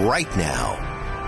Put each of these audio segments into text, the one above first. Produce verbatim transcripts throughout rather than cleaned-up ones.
right now.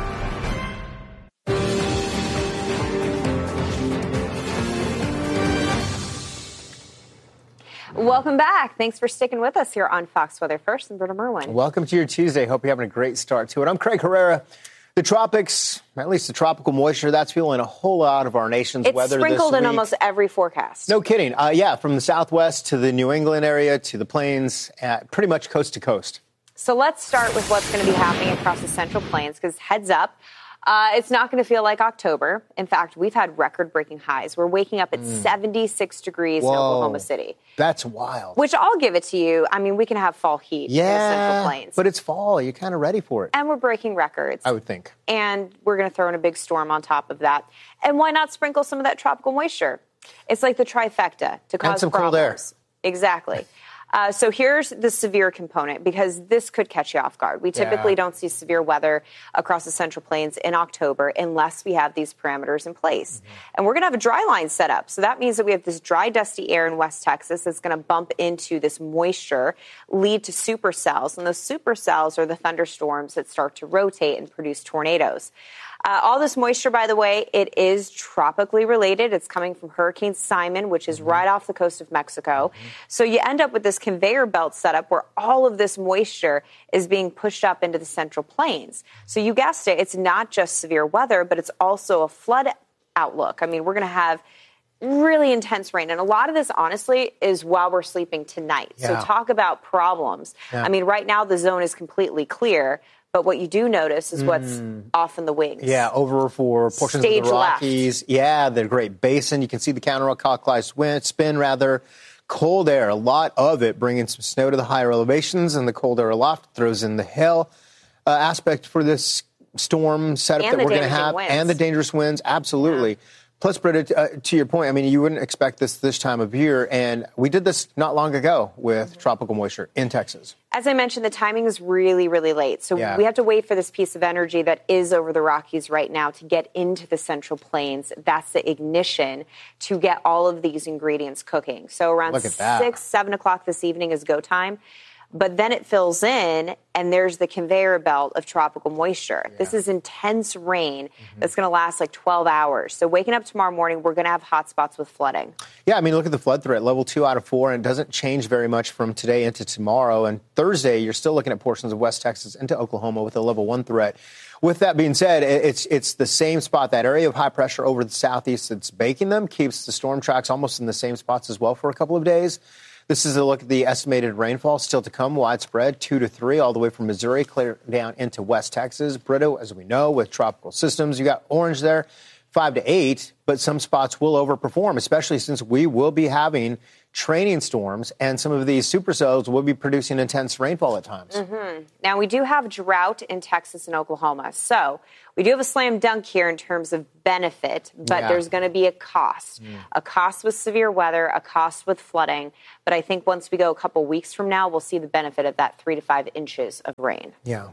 Welcome back. Thanks for sticking with us here on Fox Weather First. I'm Britta Merwin. Welcome to your Tuesday. Hope you're having a great start to it. I'm Craig Herrera. The tropics, at least the tropical moisture, that's fueling a whole lot of our nation's it's weather this week. It's sprinkled in almost every forecast. No kidding. Uh, yeah, from the southwest to the New England area to the plains, uh, pretty much coast to coast. So let's start with what's going to be happening across the Central Plains, because heads up, Uh, it's not going to feel like October. In fact, we've had record-breaking highs. We're waking up at mm. seventy-six degrees Whoa, in Oklahoma City. That's wild. Which I'll give it to you. I mean, we can have fall heat yeah, in the Central Plains. But it's fall. You're kind of ready for it. And we're breaking records. I would think. And we're going to throw in a big storm on top of that. And why not sprinkle some of that tropical moisture? It's like the trifecta to cause and some problems. cold air. Exactly. Uh, so here's the severe component, because this could catch you off guard. We typically yeah. don't see severe weather across the Central Plains in October unless we have these parameters in place. Mm-hmm. And we're going to have a dry line set up. So that means that we have this dry, dusty air in West Texas that's going to bump into this moisture, lead to supercells. And those supercells are the thunderstorms that start to rotate and produce tornadoes. Uh, all this moisture, by the way, it is tropically related. It's coming from Hurricane Simon, which is right off the coast of Mexico. Mm-hmm. So you end up with this conveyor belt setup where all of this moisture is being pushed up into the Central Plains. So you guessed it, it's not just severe weather, but it's also a flood outlook. I mean, we're going to have really intense rain. And a lot of this, honestly, is while we're sleeping tonight. Yeah. So talk about problems. Yeah. I mean, right now the zone is completely clear. But what you do notice is what's mm. off in the wings. Yeah, over for portions Stage of the Rockies. Left. Yeah, the Great Basin. You can see the counterclockwise wind, spin, rather. Cold air, a lot of it bringing some snow to the higher elevations, and the cold air aloft throws in the hail uh, aspect for this storm setup and that we're going to have. Winds. And the dangerous winds, absolutely. Yeah. Plus, Britta, uh, to your point, I mean, you wouldn't expect this this time of year, and we did this not long ago with mm-hmm. tropical moisture in Texas. As I mentioned, the timing is really, really late. So yeah. we have to wait for this piece of energy that is over the Rockies right now to get into the Central Plains. That's the ignition to get all of these ingredients cooking. So around six, seven o'clock this evening is go time. But then it fills in, and there's the conveyor belt of tropical moisture. Yeah. This is intense rain mm-hmm. that's going to last like twelve hours. So waking up tomorrow morning, we're going to have hot spots with flooding. Yeah, I mean, look at the flood threat, level two out of four, and it doesn't change very much from today into tomorrow. And Thursday, you're still looking at portions of West Texas into Oklahoma with a level one threat. With that being said, it's it's the same spot. That area of high pressure over the southeast that's baking them keeps the storm tracks almost in the same spots as well for a couple of days. This is a look at the estimated rainfall still to come, widespread, two to three, all the way from Missouri, clear down into West Texas. Britta, as we know, with tropical systems, you got orange there, five to eight, but some spots will overperform, especially since we will be having training storms, and some of these supercells will be producing intense rainfall at times. Mm-hmm. Now, we do have drought in Texas and Oklahoma, so we do have a slam dunk here in terms of benefit, but yeah. there's going to be a cost. Mm. A cost with severe weather, a cost with flooding, but I think once we go a couple weeks from now, we'll see the benefit of that three to five inches of rain. Yeah.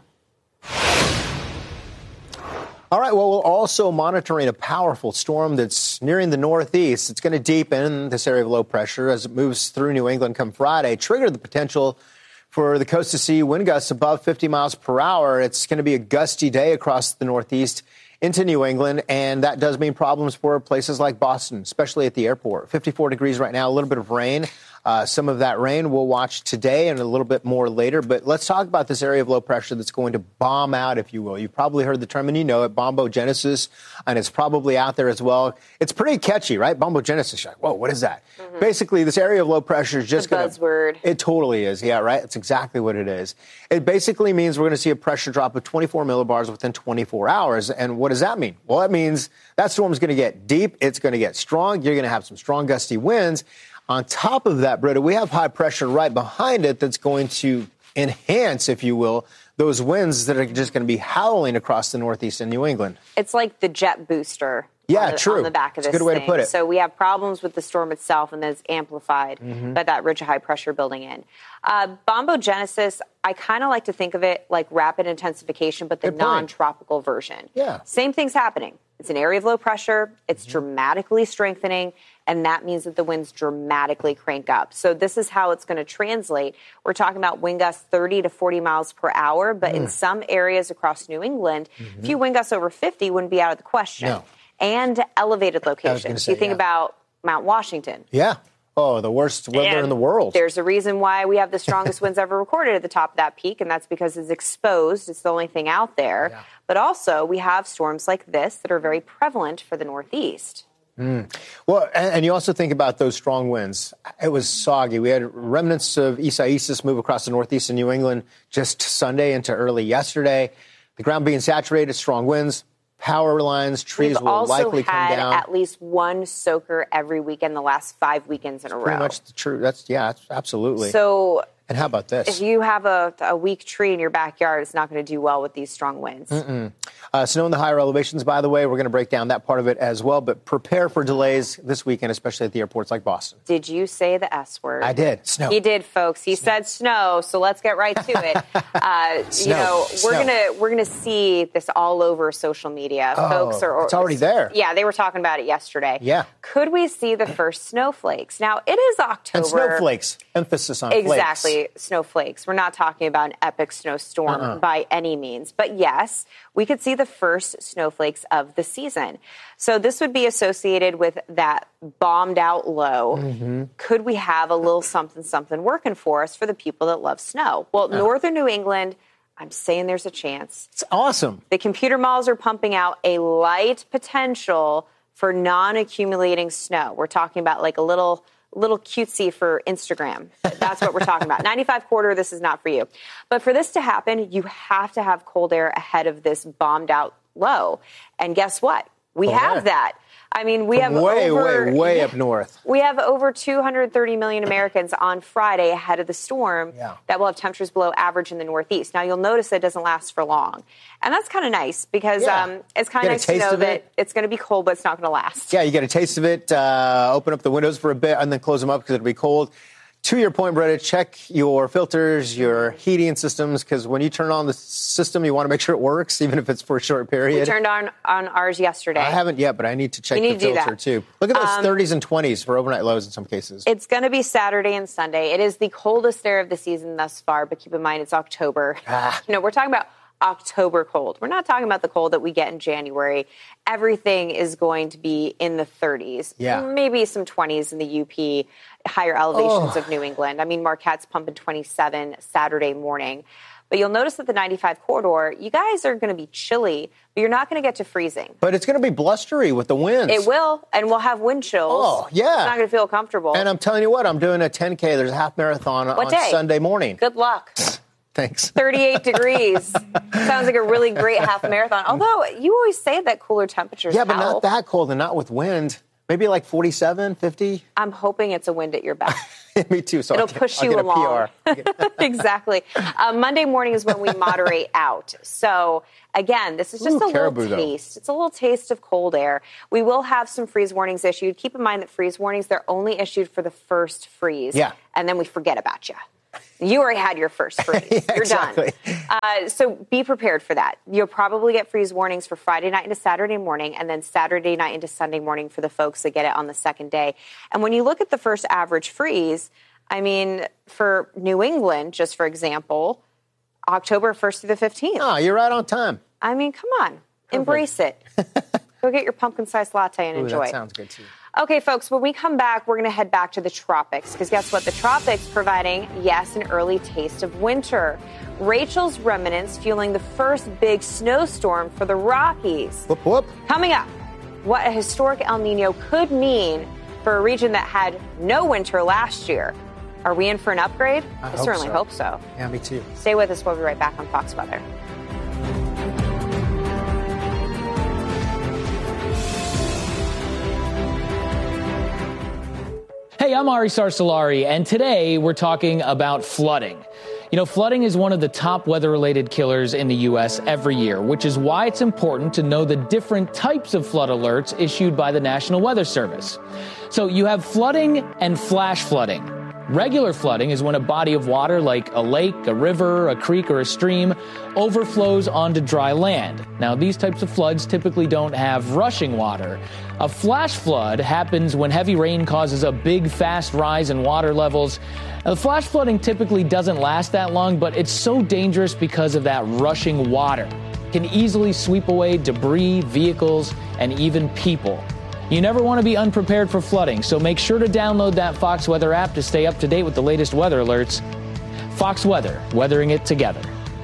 All right, well, we're also monitoring a powerful storm that's nearing the northeast. It's going to deepen this area of low pressure as it moves through New England come Friday, trigger the potential for the coast to see wind gusts above fifty miles per hour. It's going to be a gusty day across the northeast into New England, and that does mean problems for places like Boston, especially at the airport. fifty-four degrees right now, a little bit of rain. Uh, some of that rain we'll watch today and a little bit more later. But let's talk about this area of low pressure that's going to bomb out, if you will. You've probably heard the term, and you know it, bombogenesis, and it's probably out there as well. It's pretty catchy, right? Bombogenesis. You're like, whoa, what is that? Mm-hmm. Basically, this area of low pressure is just going to... buzzword. It totally is. Yeah, right? It's exactly what it is. It basically means we're going to see a pressure drop of twenty-four millibars within twenty-four hours. And what does that mean? Well, that means that storm's going to get deep. It's going to get strong. You're going to have some strong gusty winds. On top of that, Britta, we have high pressure right behind it that's going to enhance, if you will, those winds that are just going to be howling across the Northeast and New England. It's like the jet booster Yeah, on the, true. on the back of It's this a good way thing. to put it. So we have problems with the storm itself, and then it's amplified Mm-hmm. by that ridge of high pressure building in. Uh, bombogenesis, I kind of like to think of it like rapid intensification, but the Good point. non-tropical version. Yeah. Same thing's happening. It's an area of low pressure. It's Mm-hmm. dramatically strengthening, and that means that the winds dramatically crank up. So this is how it's going to translate. We're talking about wind gusts thirty to forty miles per hour, but Mm. in some areas across New England, mm-hmm. if you wind gusts over fifty, wouldn't be out of the question. No. And elevated locations. say, you think yeah. about Mount Washington. Yeah. Oh, the worst weather And in the world. There's a reason why we have the strongest winds ever recorded at the top of that peak, and that's because it's exposed. It's the only thing out there. Yeah. But also, we have storms like this that are very prevalent for the Northeast. Mm. Well, and, and you also think about those strong winds. It was soggy. We had remnants of Isaias move across the Northeast in New England just Sunday into early yesterday. The ground being saturated, strong winds. Power lines, trees We've will also likely come had down. at least one soaker every weekend the last five weekends in a row. Pretty much the truth. That's yeah, that's absolutely. So and how about this? if you have a, a weak tree in your backyard, it's not going to do well with these strong winds. Mm-mm. Uh, snow in the higher elevations, by the way, we're going to break down that part of it as well. But prepare for delays this weekend, especially at the airports like Boston. Did you say the S word? I did. Snow. He did, folks. He snow. said snow. So let's get right to it. Uh, you know, we're Snow. gonna we're gonna see this all over social media. Oh, folks are. it's already there. Yeah, they were talking about it yesterday. Yeah. Could we see the first snowflakes? Now it is October. And snowflakes. Emphasis on exactly flakes. snowflakes. We're not talking about an epic snowstorm uh-uh. by any means, but yes, we could see the first snowflakes of the season. So this would be associated with that bombed out low. Mm-hmm. Could we have a little something something working for us for the people that love snow? Well, uh. northern New England, I'm saying there's a chance. It's awesome. The computer models are pumping out a light potential for non-accumulating snow. We're talking about like a little little cutesy for Instagram. That's what we're talking about. ninety-five quarter, this is not for you. But for this to happen, you have to have cold air ahead of this bombed out low. And guess what? We Cold have air. that. I mean, we From have way, over, way, way up north. We have over two hundred thirty million Americans on Friday ahead of the storm Yeah. that will have temperatures below average in the Northeast. Now, you'll notice that it doesn't last for long. And that's kind of nice because Yeah. um, it's kind Get of a nice to taste know of that it. it's going to be cold, but it's not going to last. Yeah, you get a taste of it. Uh, open up the windows for a bit and then close them up because it'll be cold. To your point, Bretta, check your filters, your heating systems, because when you turn on the system, you want to make sure it works, even if it's for a short period. We turned on, on ours yesterday. I haven't yet, but I need to check You need the to do filter, that. too. Look at those Um, thirties and twenties for overnight lows in some cases. It's going to be Saturday and Sunday. It is the coldest day of the season thus far, but keep in mind it's October. Ah. You know, we're talking about October cold. We're not talking about the cold that we get in January. Everything is going to be in the thirties. Yeah. Maybe some twenties in the U P, higher elevations Oh. of New England. I mean, Marquette's pumping twenty-seven Saturday morning. But you'll notice that the ninety-five corridor, you guys are going to be chilly, but you're not going to get to freezing. But it's going to be blustery with the winds. It will, and we'll have wind chills. Oh, yeah. It's not going to feel comfortable. And I'm telling you what, I'm doing a ten K. There's a half marathon What on day? Sunday morning. Good luck. Thanks. thirty-eight degrees. Sounds like a really great half marathon. Although you always say that cooler temperatures Yeah, but help. not that cold and not with wind. Maybe like forty-seven, fifty. I'm hoping it's a wind at your back. Me too. So It'll I'll get, push I'll you get along. a P R. Exactly. Uh, Monday morning is when we moderate out. So again, this is just Ooh, a caribou, little though. taste. It's a little taste of cold air. We will have some freeze warnings issued. Keep in mind that freeze warnings, they're only issued for the first freeze. Yeah. And then we forget about you. You already had your first freeze. Yeah, You're exactly. done. Uh, so be prepared for that. You'll probably get freeze warnings for Friday night into Saturday morning, and then Saturday night into Sunday morning for the folks that get it on the second day. And when you look at the first average freeze, I mean, for New England, just for example, October first through the fifteenth. Oh, you're right on time. I mean, come on. Embrace it. Go get your pumpkin-sized latte and Ooh, enjoy. that sounds good, too. Okay, folks, when we come back, we're going to head back to the tropics because guess what? The tropics providing, yes, an early taste of winter. Rachel's remnants fueling the first big snowstorm for the Rockies. Whoop, whoop. Coming up, what a historic El Nino could mean for a region that had no winter last year. Are we in for an upgrade? I I hope certainly so. hope so. Yeah, me too. Stay with us. We'll be right back on Fox Weather. Hey, I'm Ari Sarsalari, and today we're talking about flooding. You You know, flooding is one of the top weather-related killers in the U S every year, which is why it's important to know the different types of flood alerts issued by the National Weather Service. So you have flooding and flash flooding. Regular flooding is when a body of water like a lake, a river, a creek, or a stream overflows onto dry land. Now, these types of floods typically don't have rushing water. A flash flood happens when heavy rain causes a big, fast rise in water levels. Now, the flash flooding typically doesn't last that long, but it's so dangerous because of that rushing water. It can easily sweep away debris, vehicles, and even people. You never want to be unprepared for flooding, so make sure to download that Fox Weather app to stay up to date with the latest weather alerts. Fox Weather, weathering it together.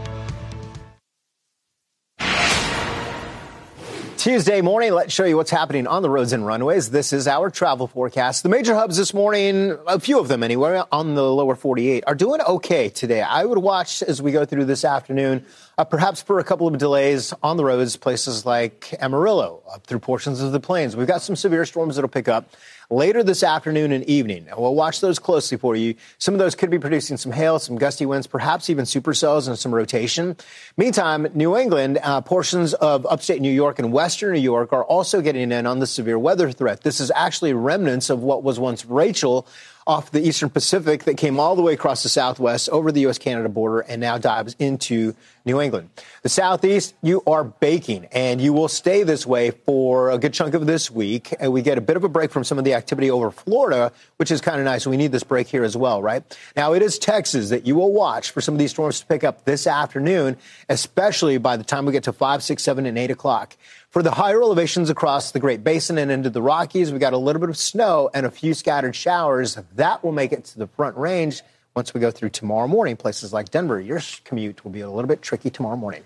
Tuesday morning, let's show you what's happening on the roads and runways. This is our travel forecast. The major hubs this morning, a few of them anyway, on the lower forty-eight, are doing okay today. I would watch as we go through this afternoon, uh, perhaps for a couple of delays on the roads, places like Amarillo, up through portions of the plains. We've got some severe storms that'll pick up later this afternoon and evening. We'll watch those closely for you. Some of those could be producing some hail, some gusty winds, perhaps even supercells and some rotation. Meantime, New England, uh, portions of upstate New York and western New York are also getting in on the severe weather threat. This is actually remnants of what was once Rachel off the eastern Pacific that came all the way across the southwest over the U S Canada border and now dives into New England. The southeast, you are baking, and you will stay this way for a good chunk of this week. And we get a bit of a break from some of the activity over Florida, which is kind of nice. We need this break here as well, right? Now, it is Texas that you will watch for some of these storms to pick up this afternoon, especially by the time we get to five, six, seven, and eight o'clock. For the higher elevations across the Great Basin and into the Rockies, we got a little bit of snow and a few scattered showers. That will make it to the Front Range once we go through tomorrow morning. Places like Denver, your commute will be a little bit tricky tomorrow morning.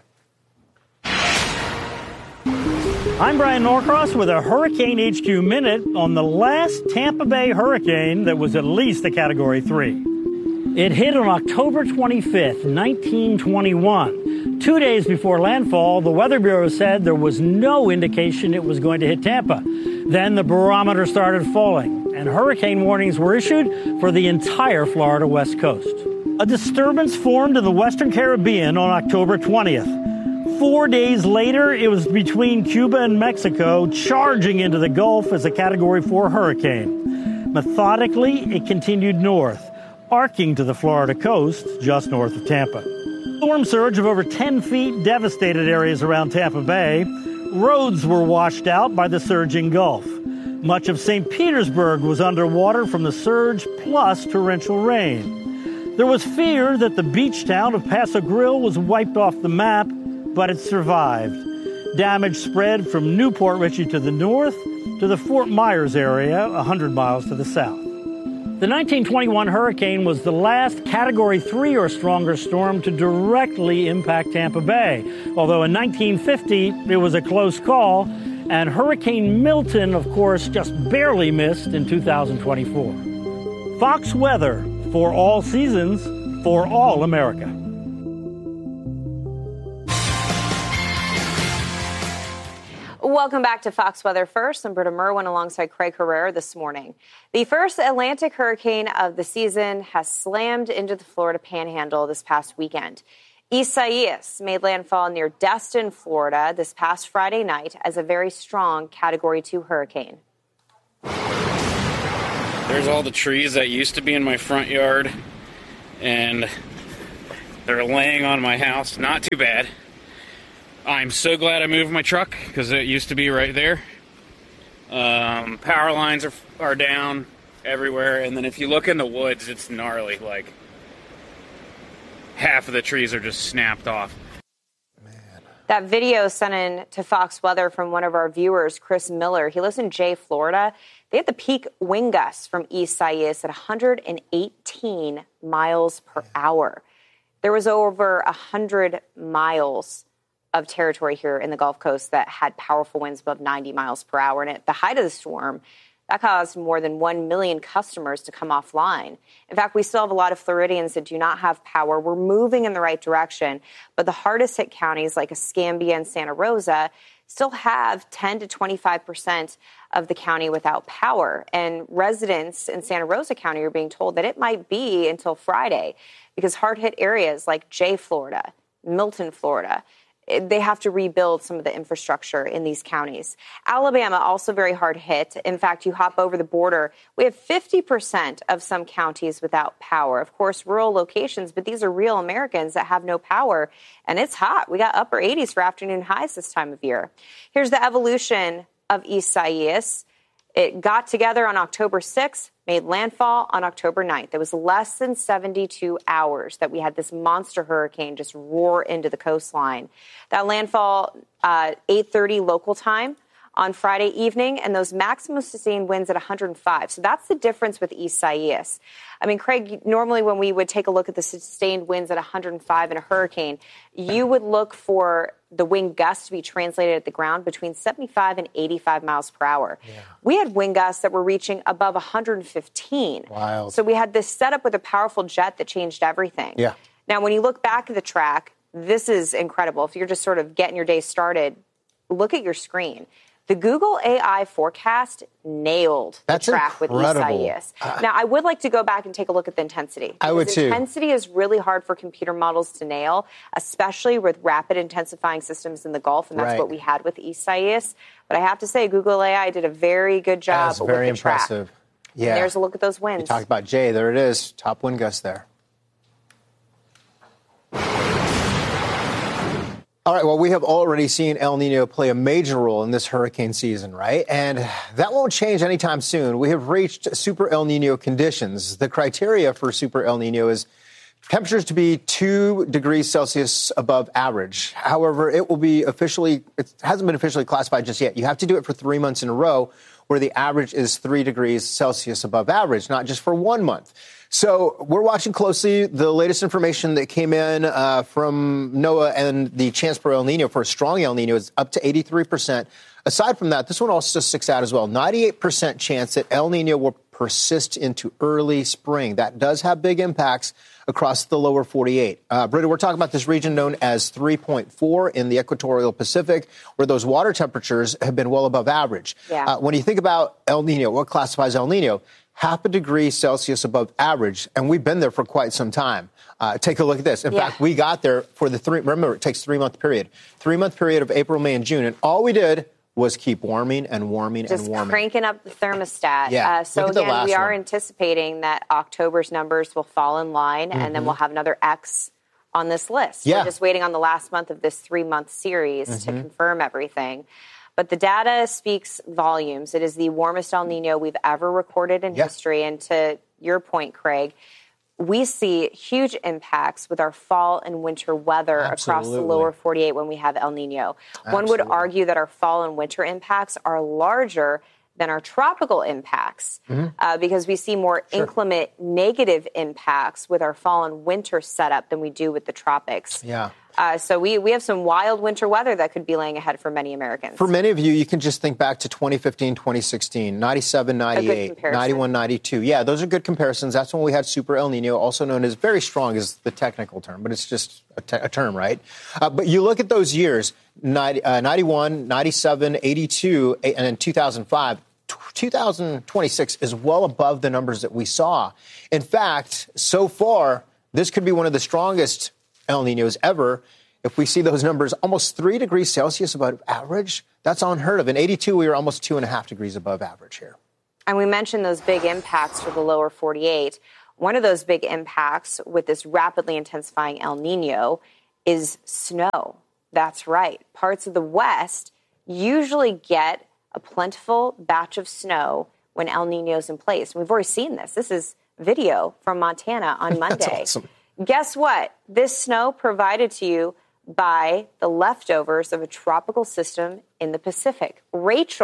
I'm Brian Norcross with a Hurricane H Q Minute on the last Tampa Bay hurricane that was at least a Category three. It hit on October twenty-fifth, nineteen twenty-one. Two days before landfall, the Weather Bureau said there was no indication it was going to hit Tampa. Then the barometer started falling, and hurricane warnings were issued for the entire Florida West Coast. A disturbance formed in the Western Caribbean on October twentieth. Four days later, it was between Cuba and Mexico, charging into the Gulf as a Category four hurricane. Methodically, it continued north, arcing to the Florida coast just north of Tampa. Storm surge of over ten feet devastated areas around Tampa Bay. Roads were washed out by the surging Gulf. Much of Saint Petersburg was underwater from the surge, plus torrential rain. There was fear that the beach town of Paso Grill was wiped off the map, but it survived. Damage spread from Newport Richey to the north to the Fort Myers area, one hundred miles to the south. The nineteen twenty-one hurricane was the last Category three or stronger storm to directly impact Tampa Bay, although in nineteen fifty it was a close call, and Hurricane Milton, of course, just barely missed in two thousand twenty-four. Fox Weather, for all seasons, for all America. Welcome back to Fox Weather First. I'm Britta Merwin alongside Craig Herrera this morning. The first Atlantic hurricane of the season has slammed into the Florida Panhandle this past weekend. Isaias made landfall near Destin, Florida this past Friday night as a very strong Category two hurricane. There's all the trees that used to be in my front yard, and they're laying on my house. Not too bad. I'm so glad I moved my truck because it used to be right there. Um, power lines are are down everywhere, and then if you look in the woods, it's gnarly. Like half of the trees are just snapped off. Man. That video sent in to Fox Weather from one of our viewers, Chris Miller. He lives in Jay, Florida. They had the peak wind gusts from Isaias at one hundred eighteen miles per hour. There was over one hundred miles of territory here in the Gulf Coast that had powerful winds above ninety miles per hour. And at the height of the storm, That caused more than one million customers to come offline. In fact, we still have a lot of Floridians that do not have power. We're moving in the right direction, but the hardest hit counties like Escambia and Santa Rosa still have ten to twenty-five percent of the county without power. And residents in Santa Rosa County are being told that it might be until Friday because hard hit areas like Jay, Florida, Milton, Florida, they have to rebuild some of the infrastructure in these counties. Alabama, also very hard hit. In fact, you hop over the border, we have fifty percent of some counties without power. Of course, rural locations, but these are real Americans that have no power. And it's hot. We got upper eighties for afternoon highs this time of year. Here's the evolution of Isaias. It got together on October sixth, made landfall on October ninth. It was less than seventy-two hours that we had this monster hurricane just roar into the coastline. That landfall, uh, eight thirty local time on Friday evening, and those maximum sustained winds at one hundred five. So that's the difference with Isaias. I mean, Craig, normally when we would take a look at the sustained winds at one hundred five in a hurricane, you would look for the wind gusts to be translated at the ground between seventy-five and eighty-five miles per hour. Yeah. We had wind gusts that were reaching above one hundred fifteen. Wild. So we had this setup with a powerful jet that changed everything. Yeah. Now, when you look back at the track, this is incredible. If you're just sort of getting your day started, look at your screen. The Google A I forecast nailed That's the track incredible. with Isaias. Uh, now, I would like to go back and take a look at the intensity. I would too. Intensity is really hard for computer models to nail, especially with rapid intensifying systems in the Gulf, and that's right. what we had with Isaias. But I have to say, Google A I did a very good job That's with very the impressive. track. Yeah. And there's a look at those winds. You talked about Jay. There it is. Top wind gust there. All right, well, we have already seen El Nino play a major role in this hurricane season, right? And that won't change anytime soon. We have reached super El Nino conditions. The criteria for super El Nino is temperatures to be two degrees Celsius above average. However, it will be officially, it hasn't been officially classified just yet. You have to do it for three months in a row, where the average is three degrees Celsius above average, not just for one month. So we're watching closely the latest information that came in uh, from NOAA, and the chance for El Nino, for a strong El Nino, is up to eighty-three percent. Aside from that, this one also sticks out as well. ninety-eight percent chance that El Nino will persist into early spring. That does have big impacts across the lower forty-eight. Uh, Britta, we're talking about this region known as three point four in the equatorial Pacific, where those water temperatures have been well above average. Yeah. Uh, when you think about El Nino, what classifies El Nino? Half a degree Celsius above average, and we've been there for quite some time. Uh, take a look at this. In yeah. fact, we got there for the three, remember, it takes three-month period, three-month period of April, May, and June, and all we did was keep warming and warming Just and warming. cranking up the thermostat. Yeah. Uh, so again, we are one. anticipating that October's numbers will fall in line, mm-hmm. and then we'll have another X on this list. Yeah. We're just waiting on the last month of this three-month series mm-hmm. to confirm everything. But the data speaks volumes. It is the warmest El Nino we've ever recorded in yep. history. And to your point, Craig, we see huge impacts with our fall and winter weather Absolutely. across the lower forty-eight when we have El Nino. Absolutely. One would argue that our fall and winter impacts are larger than our tropical impacts mm-hmm. uh, because we see more sure. inclement negative impacts with our fall and winter setup than we do with the tropics. Yeah. Uh, so we, we have some wild winter weather that could be laying ahead for many Americans. For many of you, you can just think back to twenty fifteen, twenty sixteen, ninety-seven, ninety-eight, ninety-one, ninety-two. Yeah, those are good comparisons. That's when we had Super El Nino, also known as very strong is the technical term, but it's just a, te- a term, right? Uh, but you look at those years, ninety, uh, ninety-one, ninety-seven, eighty-two, and then two thousand five. two thousand twenty-six is well above the numbers that we saw. In fact, so far, this could be one of the strongest El Ninos ever. If we see those numbers, almost three degrees Celsius above average, that's unheard of. In eighty-two, we were almost two and a half degrees above average here. And we mentioned those big impacts for the lower forty-eight. One of those big impacts with this rapidly intensifying El Nino is snow. That's right. Parts of the West usually get a plentiful batch of snow when El Nino's in place. We've already seen this. This is video from Montana on Monday. That's awesome. Guess what? This snow provided to you by the leftovers of a tropical system in the Pacific. Rachel,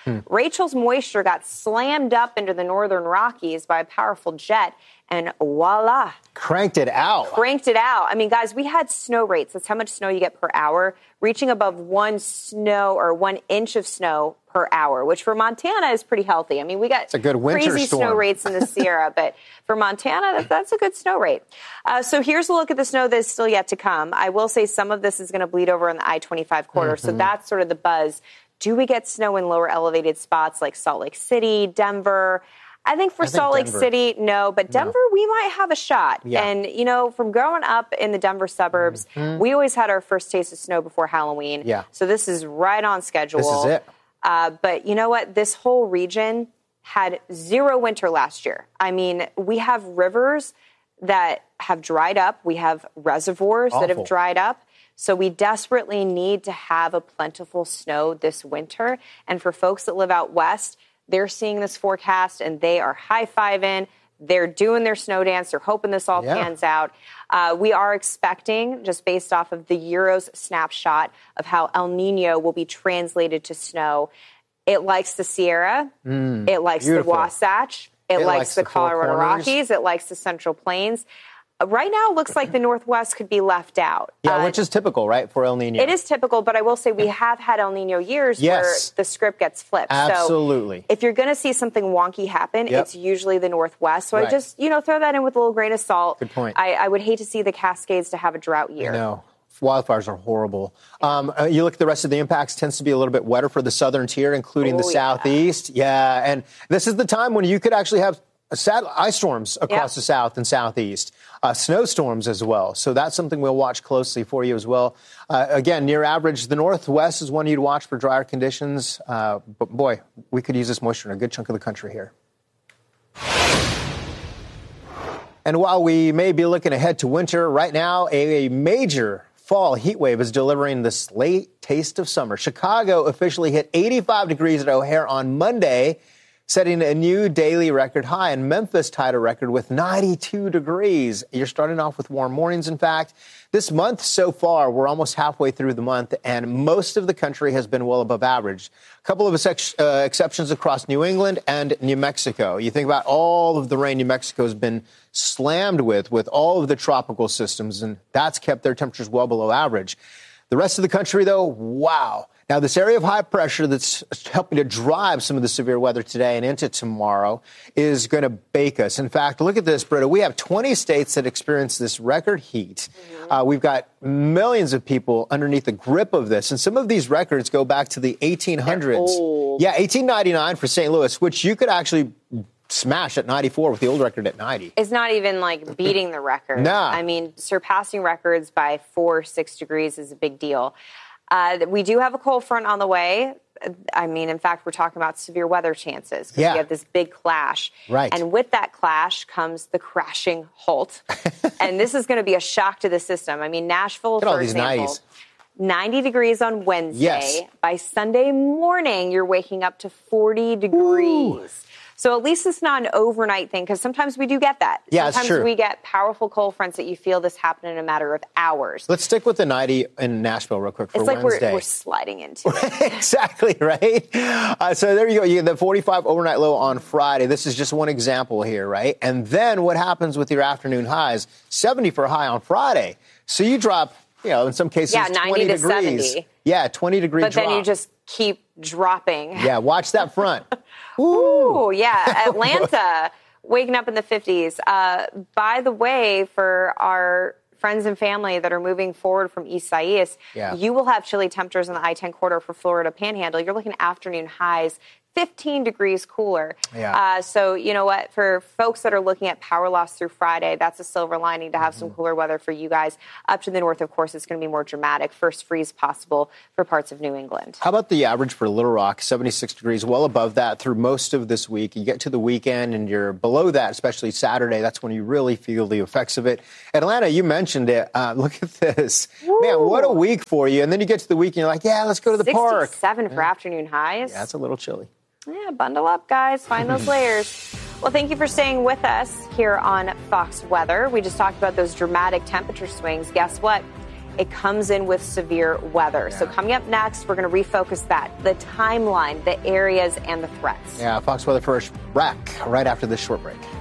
Hmm. Rachel's moisture got slammed up into the northern Rockies by a powerful jet, and voila. Cranked it out. Cranked it out. I mean, guys, we had snow rates. That's how much snow you get per hour, reaching above one snow or one inch of snow per hour, which for Montana is pretty healthy. I mean, we got it's a good winter crazy storm. snow rates in the Sierra, but for Montana, that, that's a good snow rate. Uh, so here's a look at the snow that's still yet to come. I will say some of this is going to bleed over in the I twenty-five corridor, mm-hmm. so that's sort of the buzz. Do we get snow in lower elevated spots like Salt Lake City, Denver? I think for I Salt think Lake City, no, but Denver, no. we might have a shot. Yeah. And, you know, from growing up in the Denver suburbs, mm-hmm. we always had our first taste of snow before Halloween. Yeah. So this is right on schedule. This is it. Uh, but you know what? This whole region had zero winter last year. I mean, we have rivers that have dried up. We have reservoirs Awful. that have dried up. So we desperately need to have a plentiful snow this winter. And for folks that live out west, they're seeing this forecast and they are high-fiving. They're doing their snow dance. They're hoping this all yeah. pans out. Uh, we are expecting, just based off of the Euro's snapshot of how El Nino will be translated to snow, it likes the Sierra. Mm, it likes beautiful. the Wasatch. It, it likes, likes the, the Colorado Rockies. It likes the Central Plains. Right now, it looks like the Northwest could be left out. Yeah, uh, which is typical, right, for El Nino? It is typical, but I will say we have had El Nino years yes. where the script gets flipped. Absolutely. So if you're going to see something wonky happen, yep. it's usually the Northwest. So right. I just, you know, throw that in with a little grain of salt. Good point. I, I would hate to see the Cascades to have a drought year. No. Wildfires are horrible. Um, uh, you look at the rest of the impacts, tends to be a little bit wetter for the southern tier, including oh, the southeast. Yeah. yeah, and this is the time when you could actually have sad ice storms across yep. the south and southeast, uh, snowstorms as well. So that's something we'll watch closely for you as well. Uh, again, near average, the northwest is one you'd watch for drier conditions. Uh, but boy, we could use this moisture in a good chunk of the country here. And while we may be looking ahead to winter, right now a, a major fall heat wave is delivering this late taste of summer. Chicago officially hit eighty-five degrees at O'Hare on Monday, setting a new daily record high, and Memphis tied a record with ninety-two degrees. You're starting off with warm mornings, in fact. This month so far, we're almost halfway through the month, and most of the country has been well above average. A couple of ex- uh, exceptions across New England and New Mexico. You think about all of the rain New Mexico has been slammed with, with all of the tropical systems, and that's kept their temperatures well below average. The rest of the country, though, wow. Now, this area of high pressure that's helping to drive some of the severe weather today and into tomorrow is going to bake us. In fact, look at this, Britta. We have twenty states that experience this record heat. Mm-hmm. Uh, we've got millions of people underneath the grip of this. And some of these records go back to the eighteen hundreds. Yeah, eighteen ninety-nine for Saint Louis, which you could actually smash at ninety-four with the old record at ninety. It's not even like beating the record. Nah. I mean, surpassing records by four, six degrees is a big deal. Uh, we do have a cold front on the way. I mean, in fact, we're talking about severe weather chances because yeah. we have this big clash. Right. And with that clash comes the crashing halt. And this is going to be a shock to the system. I mean, Nashville, Look at for all these example, nineties. ninety degrees on Wednesday. Yes. By Sunday morning, you're waking up to forty degrees. Ooh. So at least it's not an overnight thing, because sometimes we do get that. Yeah, it's sometimes true. we get powerful cold fronts that you feel this happen in a matter of hours. Let's stick with the ninety in Nashville real quick for it's like Wednesday. We're, we're sliding into it. Exactly, right? Uh, so there you go. You get the forty-five overnight low on Friday. This is just one example here, right? And then what happens with your afternoon highs? seventy for a high on Friday. So you drop, you know, in some cases, yeah, ninety twenty to degrees. seventy. Yeah, twenty degree but drop. But then you just keep dropping. Yeah, watch that front. Ooh, Ooh yeah. Atlanta, waking up in the fifties. Uh, by the way, for our friends and family that are moving forward from East Sais, yeah. you will have chilly temperatures in the I ten corridor for Florida Panhandle. You're looking at afternoon highs fifteen degrees cooler. Yeah. Uh, so, you know what? For folks that are looking at power loss through Friday, that's a silver lining to have mm-hmm. some cooler weather for you guys. Up to the north, of course, it's going to be more dramatic. First freeze possible for parts of New England. How about the average for Little Rock? seventy-six degrees, well above that through most of this week. You get to the weekend and you're below that, especially Saturday. That's when you really feel the effects of it. Atlanta, you mentioned it. Uh, look at this. Woo. Man, what a week for you. And then you get to the week and you're like, yeah, let's go to the park. sixty-seven for yeah. afternoon highs. Yeah, it's a little chilly. Yeah, bundle up, guys. Find those layers. Well, thank you for staying with us here on Fox Weather. We just talked about those dramatic temperature swings. Guess what? it comes in with severe weather. Yeah. So coming up next, we're going to refocus that, the timeline, the areas, and the threats. Yeah, Fox Weather First back right after this short break.